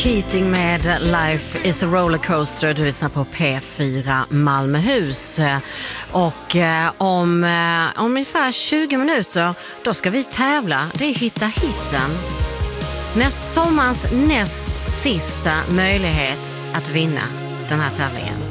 Keating med Life is a rollercoaster. Du lyssnar på P4 Malmöhus. Och om ungefär 20 minuter då ska vi tävla. Det är Hitta hitten. Sommarens näst sista möjlighet att vinna den här tävlingen.